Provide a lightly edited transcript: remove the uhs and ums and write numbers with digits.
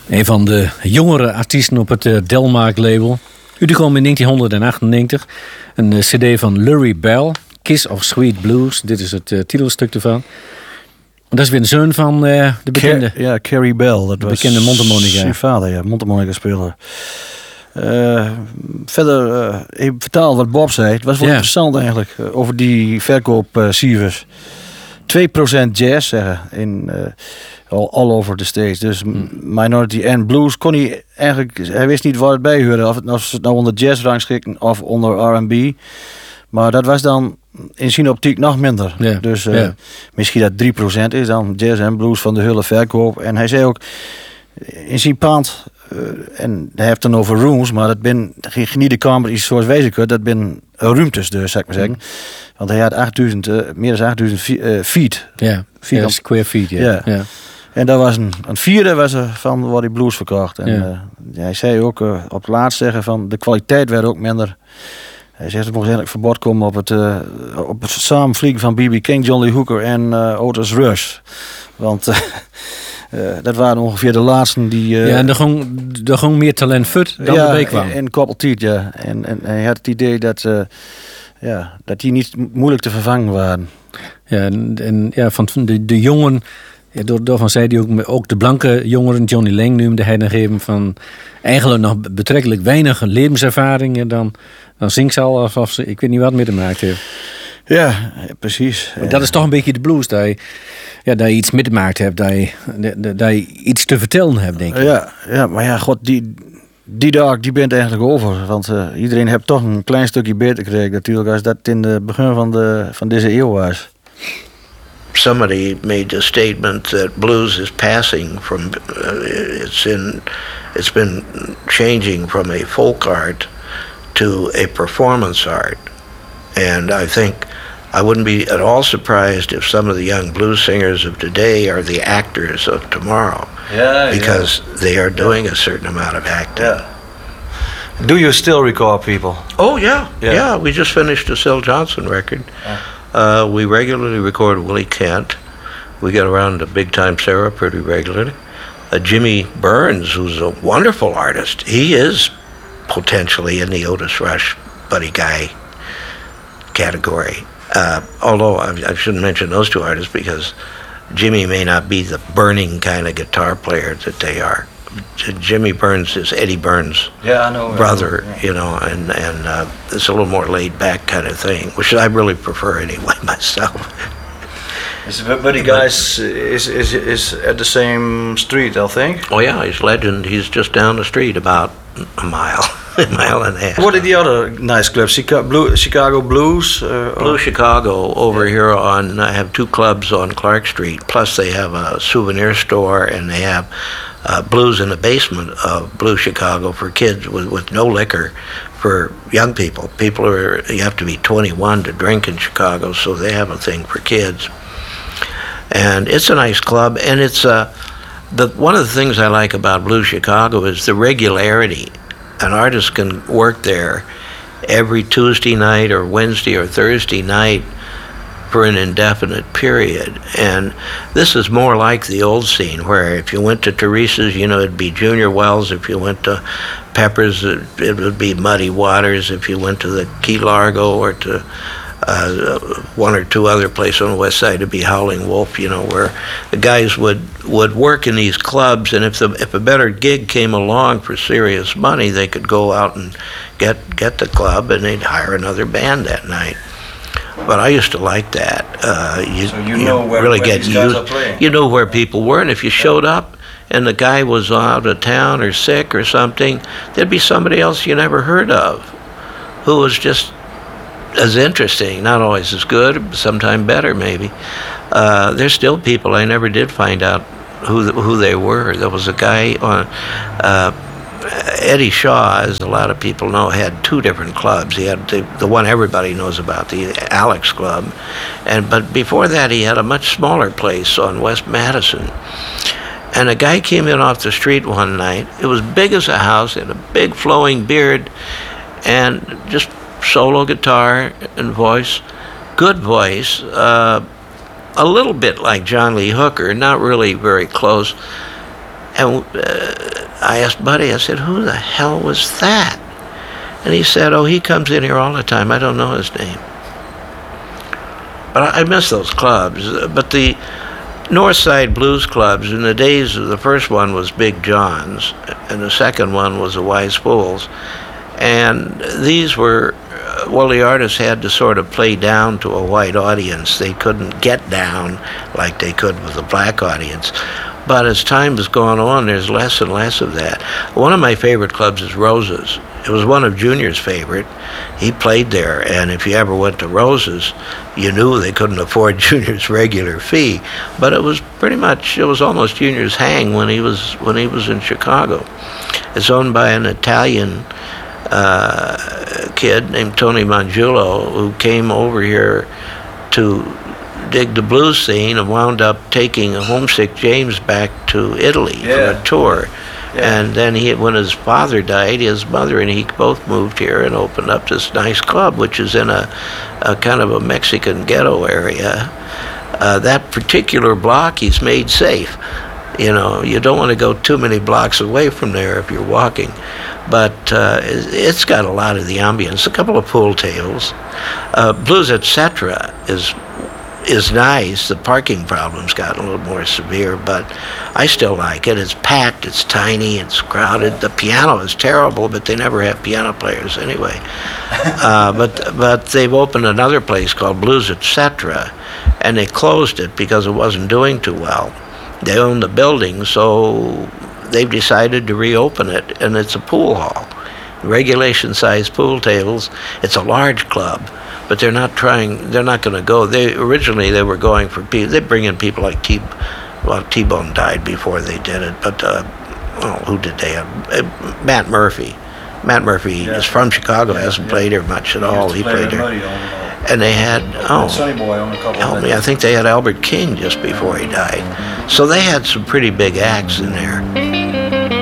Een van de jongere artiesten op het Delmark-label. Uitgekomen in 1998. Een cd van Lurie Bell, Kiss of Sweet Blues. Dit is het titelstuk ervan. Dat is weer een zoon van de bekende... Carrie Bell. Dat was bekende mondharmonica. Zijn vader, mondharmonica speler. Verder, even vertaal wat Bob zei. Het was wel interessant eigenlijk, over die verkoopcijfers. 2% jazz zeggen in all over the States. Dus Minority and Blues kon hij eigenlijk... Hij wist niet waar het bij hoorde. Of ze het nou onder jazz rangschikken of onder R&B. Maar dat was dan in zijn optiek nog minder. Ja. Dus misschien dat 3% is dan jazz en blues van de hele verkoop. En hij zei ook in zijn pand... en hij heeft het dan over rooms, maar dat ben niet de kamer is zoals wij ze kunnen. Dat ben ruimtes dus, zou ik maar zeggen. Want hij had meer dan 8000 feet. Ja, square feet, ja. En dat was een vierde was er van waar hij blues verkocht. En hij zei ook op het laatst zeggen van de kwaliteit werd ook minder. Hij zegt het moest eigenlijk verbod komen op het samenvliegen van B.B. King, John Lee Hooker en Otis Rush. Want dat waren ongeveer de laatsten die... en er ging meer talent fut dan erbij kwam. En koppeltiet, ja. En hij had het idee dat die niet moeilijk te vervangen waren. Ja, en van de jongen... Ja, daarvan zei hij ook de blanke jongeren, Johnny Lang noemde hij dan even van... Eigenlijk nog betrekkelijk weinig levenservaringen dan zingt ze al alsof ze... Ik weet niet wat mee te maken heeft. Ja, precies. Maar dat is toch een beetje de blues, dat je iets meegemaakt hebt, dat je iets te vertellen hebt, denk ik. Ja, maar ja, god, die dag die bent eigenlijk over. Want iedereen heeft toch een klein stukje beter gekregen natuurlijk als dat in het begin van deze eeuw was. Somebody made a statement that blues is passing from it's been changing from a folk art to a performance art. And I think I wouldn't be at all surprised if some of the young blues singers of today are the actors of tomorrow. Because they are doing a certain amount of acting. Yeah. Do you still record people? Oh, yeah. We just finished a Syl Johnson record. We regularly record Willie Kent. We get around to Big Time Sarah pretty regularly. Jimmy Burns, who's a wonderful artist, he is potentially in the Otis Rush Buddy Guy category. Although I shouldn't mention those two artists because Jimmy may not be the burning kind of guitar player that they are. Jimmy Burns is Eddie Burns' brother, and it's a little more laid back kind of thing, which I really prefer anyway myself. Buddy Guys is at the same street, I think. Oh yeah, he's legend. He's just down the street about a mile and a half. What are the other nice clubs? Chicago Blues? Blue Chicago over here I have two clubs on Clark Street, plus they have a souvenir store and they have blues in the basement of Blue Chicago for kids with no liquor for young people. You have to be 21 to drink in Chicago, so they have a thing for kids. And it's a nice club, and it's one of the things I like about Blue Chicago is the regularity. An artist can work there every Tuesday night or Wednesday or Thursday night for an indefinite period. And this is more like the old scene, where if you went to Teresa's, it'd be Junior Wells. If you went to Pepper's, it would be Muddy Waters. If you went to the Key Largo or to one or two other places on the west side, it'd be Howling Wolf, where the guys would work in these clubs, and if a better gig came along for serious money, they could go out and get the club, and they'd hire another band that night. But I used to like that. You know where people were, and if you showed up and the guy was out of town or sick or something, there'd be somebody else you never heard of who was just as interesting, not always as good, sometimes better maybe. There's still people I never did find out who they were. There was a guy on Eddie Shaw, as a lot of people know, had two different clubs. He had the one everybody knows about, the Alex Club, but before that he had a much smaller place on West Madison. And a guy came in off the street one night. It was big as a house, had a big flowing beard, and just solo guitar and voice, good voice, a little bit like John Lee Hooker, not really very close. And I asked Buddy, I said, who the hell was that? And he said, oh, he comes in here all the time. I don't know his name. But I miss those clubs. But the North Side Blues clubs, in the days of the first one was Big John's, and the second one was the Wise Fools. And these were, well, the artists had to sort of play down to a white audience. They couldn't get down like they could with a black audience. But as time has gone on, there's less and less of that. One of my favorite clubs is Rose's. It was one of Junior's favorite. He played there, and if you ever went to Rose's, you knew they couldn't afford Junior's regular fee. But it was pretty much, it was almost Junior's hang when he was in Chicago. It's owned by an Italian kid named Tony Mangiulo, who came over here to dig the blues scene and wound up taking a homesick James back to Italy for a tour. Yeah. And then when his father died, his mother and he both moved here and opened up this nice club, which is in a kind of a Mexican ghetto area. That particular block he's made safe. You know, you don't want to go too many blocks away from there if you're walking. But it's got a lot of the ambience, a couple of pool tables. Blues Etc. is nice. The parking problem's gotten a little more severe, but I still like it. It's packed, it's tiny, it's crowded. The piano is terrible, but they never have piano players anyway. But they've opened another place called Blues Etc., and they closed it because it wasn't doing too well. They own the building, so they've decided to reopen it, and it's a pool hall. Regulation-sized pool tables. It's a large club, but they're not going to go. Originally they were going for people. They bring in people like T-Bone died before they did it, but who did they have? Matt Murphy. Matt Murphy is from Chicago, hasn't played here much at all. He played there. And they had, help me, I think they had Albert King just before he died. So they had some pretty big acts in there.